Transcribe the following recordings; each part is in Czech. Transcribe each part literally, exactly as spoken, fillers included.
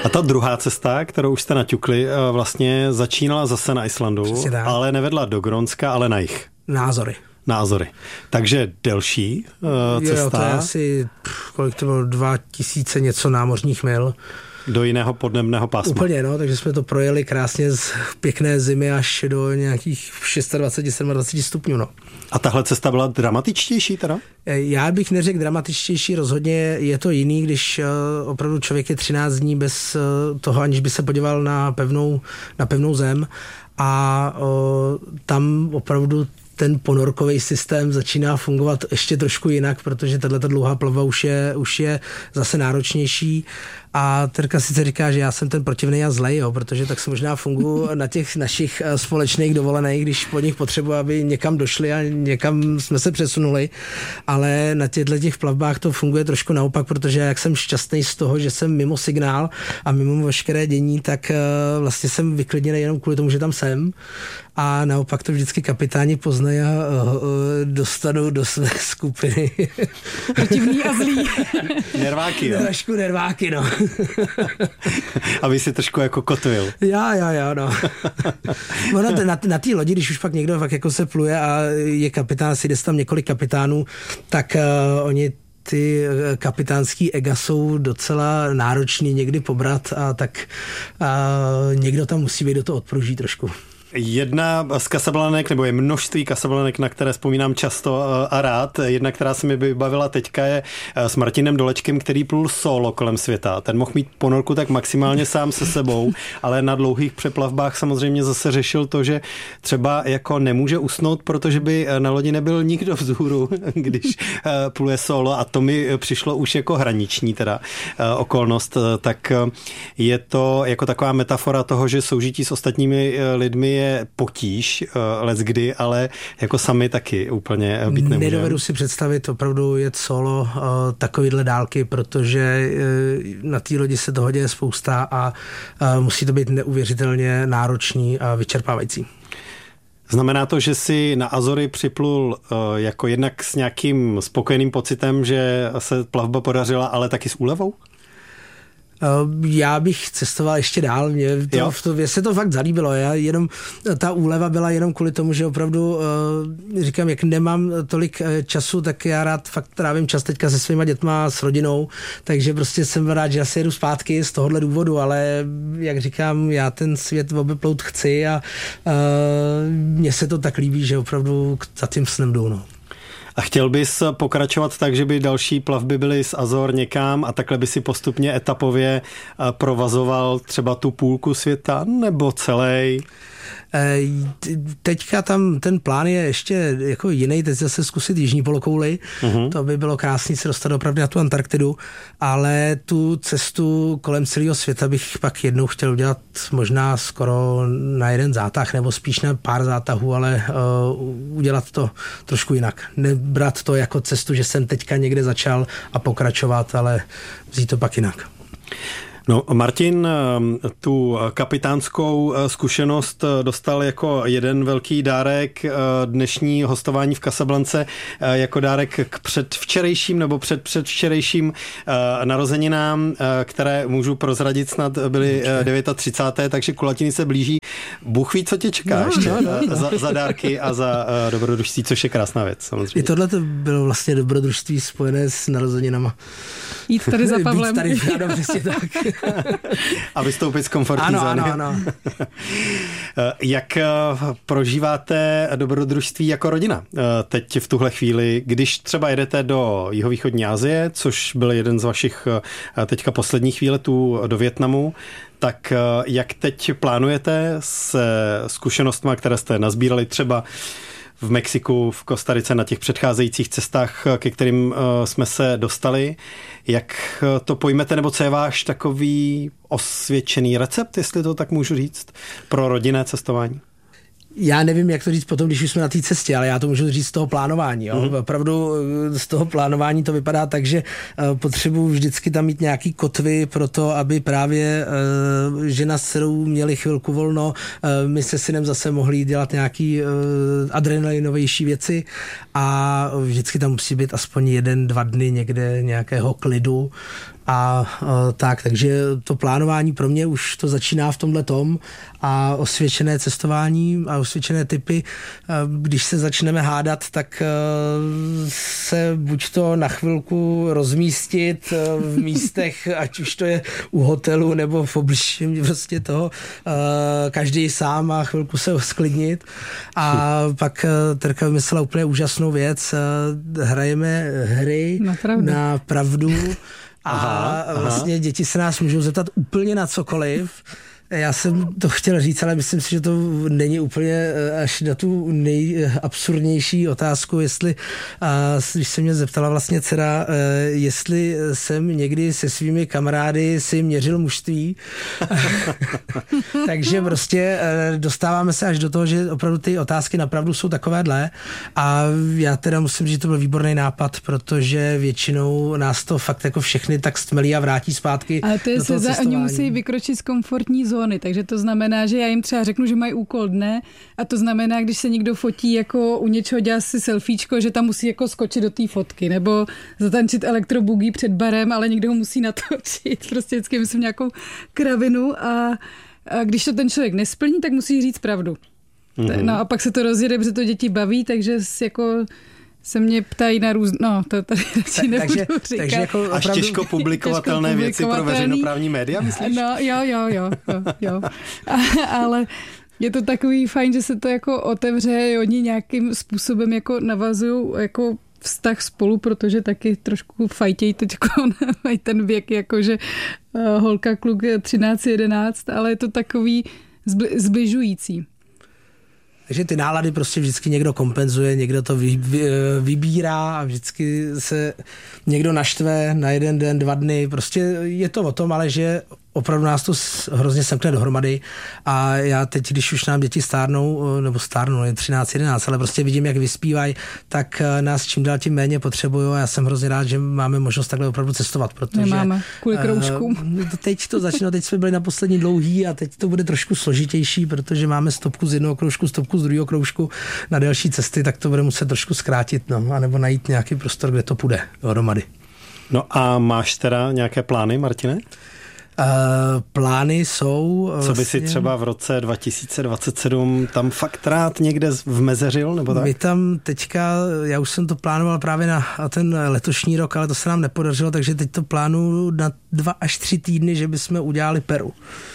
A ta druhá cesta, kterou už jste naťukli, vlastně začínala zase na Islandu, ale nevedla do Grónska, ale na jih. Na Azory. Na Azory. Takže delší uh, cesta. Jo, to je asi, pff, kolik to bylo, dva tisíce něco námořních mil. Do jiného podnebného pásma. Úplně, no, takže jsme to projeli krásně z pěkné zimy až do nějakých dvacet šest dvacet sedm stupňů, no. A tahle cesta byla dramatičtější teda? Já bych neřekl dramatičtější, rozhodně je to jiný, když uh, opravdu člověk je třináct dní bez uh, toho, aniž by se podíval na pevnou, na pevnou zem a uh, tam opravdu ten ponorkový systém začíná fungovat ještě trošku jinak, protože tato dlouhá plavba už je, už je zase náročnější. A Terka sice říká, že já jsem ten protivnej a zlej, jo, protože tak se možná funguji na těch našich společných dovolených, když po nich potřebuji, aby někam došli a někam jsme se přesunuli, ale na těchto těch plavbách to funguje trošku naopak, protože jak jsem šťastný z toho, že jsem mimo signál a mimo veškeré dění, tak vlastně jsem vyklidněný jenom kvůli tomu, že tam jsem. A naopak to vždycky kapitáni poznají a dostanou do své skupiny. Protivný a zlý. Nerváky, jo? Trošku nerváky, no. Aby si trošku jako kotvil. Já, já, já, no. na, na, na té lodi, když už pak někdo fakt jako se pluje a je kapitán, si jde tam několik kapitánů, tak uh, oni ty kapitánský ega jsou docela náročný někdy pobrat a tak uh, někdo tam musí být do toho odporuží trošku. Jedna z Casablanek, nebo je množství Casablanek, na které vzpomínám často a rád. Jedna, která se mi vybavila teďka, je s Martinem Dolečkem, který plul solo kolem světa. Ten mohl mít ponorku tak maximálně sám se sebou, ale na dlouhých přeplavbách samozřejmě zase řešil to, že třeba jako nemůže usnout, protože by na lodi nebyl nikdo vzhůru, když pluje solo, a to mi přišlo už jako hraniční teda okolnost. Tak je to jako taková metafora toho, že soužití s ostatními lidmi je potíž, leckdy, ale jako sami taky úplně být nemůžeme. Nedovedu si představit opravdu jet solo uh, takovýhle dálky, protože uh, na té lodi se toho děje spousta a uh, musí to být neuvěřitelně náročný a vyčerpávající. Znamená to, že si na Azory připlul uh, jako jednak s nějakým spokojeným pocitem, že se plavba podařila, ale taky s úlevou? Já bych cestoval ještě dál, mě, to, to, mě se to fakt zalíbilo, já jenom, ta úleva byla jenom kvůli tomu, že opravdu říkám, jak nemám tolik času, tak já rád fakt trávím čas teďka se svýma dětma, s rodinou, takže prostě jsem rád, že asi jedu zpátky z tohohle důvodu, ale jak říkám, já ten svět obeplout chci a mně se to tak líbí, že opravdu za tím snem jdu, no. A chtěl bys pokračovat tak, že by další plavby byly z Azor někam a takhle by si postupně etapově provazoval třeba tu půlku světa nebo celý? Teďka tam ten plán je ještě jako jiný, teď zase zkusit jižní polokouli, uh-huh. To by bylo krásný se dostat opravdu na tu Antarktidu, ale tu cestu kolem celého světa bych pak jednou chtěl udělat možná skoro na jeden zátah, nebo spíš na pár zátahů, ale uh, udělat to trošku jinak. Nebrat to jako cestu, že jsem teďka někde začal a pokračovat, ale vzít to pak jinak. No, Martin tu kapitánskou zkušenost dostal jako jeden velký dárek dnešní hostování v Casablance, jako dárek k předvčerejším nebo před předvčerejším narozeninám, které můžu prozradit snad byly třicáté devátého takže kulatiny se blíží. Bůh ví, co tě čeká no, ještě no, no, no. Za, za dárky a za dobrodružství, což je krásná věc samozřejmě. I tohle to bylo vlastně dobrodružství spojené s narozeninama. Jít tady za Pavlem. Být tady, ano, přesně tak. A vystoupit z komfortní ano, zóny. Ano, ano. Jak prožíváte dobrodružství jako rodina teď v tuhle chvíli, když třeba jedete do jihovýchodní Asie, což byl jeden z vašich teďka posledních výletů do Vietnamu, tak jak teď plánujete s zkušenostmi, které jste nazbírali třeba v Mexiku, v Kostarice, na těch předcházejících cestách, ke kterým jsme se dostali. Jak to pojmete, nebo co je váš takový osvědčený recept, jestli to tak můžu říct, pro rodinné cestování? Já nevím, jak to říct potom, když už jsme na té cestě, ale já to můžu říct z toho plánování. Jo? Mm-hmm. Opravdu z toho plánování to vypadá tak, že uh, potřebuji vždycky tam mít nějaký kotvy pro to, aby právě uh, žena s dcerou měli chvilku volno, uh, my se synem zase mohli dělat nějaký uh, adrenalinovější věci a vždycky tam musí být aspoň jeden, dva dny někde nějakého klidu. a tak, takže to plánování pro mě už to začíná v tomhle tom a osvědčené cestování a osvědčené typy, když se začneme hádat, tak se buď to na chvilku rozmístit v místech, ať už to je u hotelu nebo v obličení prostě toho, každý sám a chvilku se sklidnit. A pak Terka vymyslela úplně úžasnou věc, hrajeme hry na pravdu, na pravdu a aha, vlastně aha. děti se nás můžou zeptat úplně na cokoliv. Já jsem to chtěl říct, ale myslím si, že to není úplně až na tu nejabsurdnější otázku, jestli, když se mě zeptala vlastně dcera, jestli jsem někdy se svými kamarády si měřil mužství. Takže prostě dostáváme se až do toho, že opravdu ty otázky napravdu jsou takovéhle a já teda musím říct, že to byl výborný nápad, protože většinou nás to fakt jako všechny tak stmelí a vrátí zpátky. Ale to je do toho se, cestování. Oni musí vykročit z komfortní zóny. Zóny, takže to znamená, že já jim třeba řeknu, že mají úkol dne a to znamená, když se někdo fotí jako u něčeho, dělá si selfiečko, že tam musí jako skočit do té fotky nebo zatančit elektrobugy před barem, ale někdo ho musí natočit. Prostě vždycky myslím nějakou kravinu a, a když to ten člověk nesplní, tak musí říct pravdu. Mm-hmm. No a pak se to rozjede, protože to děti baví, takže jako se mě ptají na různé, no to tady radši nebudu takže, říkat. Takže jako až opravdu těžko publikovatelné těžko věci pro veřejnoprávní média, myslíš? No jo, jo, jo, jo, jo. A, ale je to takový fajn, že se to jako otevře, oni nějakým způsobem jako navazují jako vztah spolu, protože taky trošku fajtějí teď mají ten věk, jakože uh, holka, kluk třináct jedenáct, ale je to takový zbli, zbližující. Takže ty nálady prostě vždycky někdo kompenzuje, někdo to vy, vy, vybírá a vždycky se někdo naštve na jeden den, dva dny. Prostě je to o tom, ale že opravdu nás to hrozně semkne dohromady a já teď, když už nám děti stárnou, nebo stárnou, je třináct jedenáct, ale prostě vidím, jak vyspívají, tak nás čím dál tím méně potřebují a já jsem hrozně rád, že máme možnost takhle opravdu cestovat, protože... Nemáme, kvůli kroužkům. Uh, teď to začíná, teď jsme byli na poslední dlouhý a teď to bude trošku složitější, protože máme stopku z jednoho kroužku, stopku z druhého kroužku na delší cesty, tak to bude muset trošku zkrátit, no, anebo najít nějaký prostor, kde to půjde dohromady. No a máš teda nějaké plány, Martine? Uh, plány jsou... Co by vlastně... si třeba v roce dva tisíce dvacet sedm tam fakt rád někde vmezeřil, nebo tak? My tam teďka, já už jsem to plánoval právě na ten letošní rok, ale to se nám nepodařilo, takže teď to plánuju na dva až tři týdny, že bychom udělali Peru.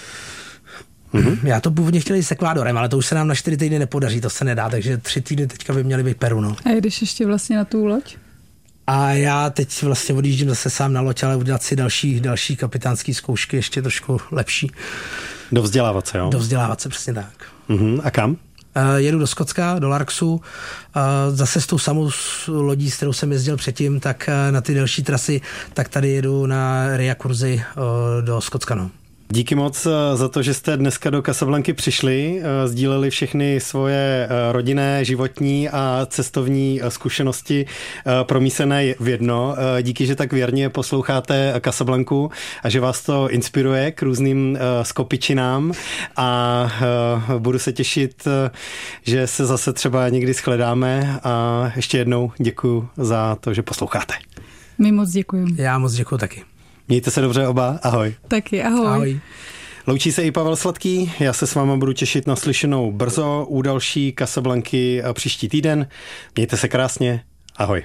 Mm-hmm. Já to původně chtěl jít s Ekvádorem, ale to už se nám na čtyři týdny nepodaří, to se nedá, takže tři týdny teďka by měly být Peru. No. A jedeš ještě vlastně na tu loď? A já teď vlastně odjíždím zase sám na loď, ale udělat si další, další kapitánský zkoušky, ještě trošku lepší. Dovzdělávat se, jo? Dovzdělávat se, přesně tak. Uh-huh. A kam? Uh, jedu do Skotska, do Larksu, uh, zase s tou samou lodí, s kterou jsem jezdil předtím, tak uh, na ty delší trasy, tak tady jedu na Ria kurzy uh, do Skotska, no. Díky moc za to, že jste dneska do Casablanky přišli, sdíleli všechny svoje rodinné, životní a cestovní zkušenosti promísené v jedno. Díky, že tak věrně posloucháte Casablanku a že vás to inspiruje k různým skopičinám a budu se těšit, že se zase třeba někdy shledáme a ještě jednou děkuju za to, že posloucháte. My moc děkujeme. Já moc děkuju taky. Mějte se dobře oba, ahoj. Taky, ahoj. ahoj. Loučí se i Pavel Sladký, já se s váma budu těšit na slyšenou brzo u další Casablanky příští týden. Mějte se krásně, ahoj.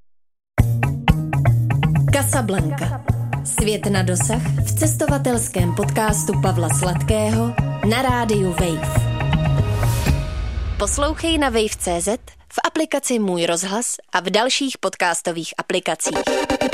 Casablanca. Svět na dosah v cestovatelském podcastu Pavla Sladkého na rádiu Wave. Poslouchej na wave tečka cé zet, v aplikaci Můj rozhlas a v dalších podcastových aplikacích.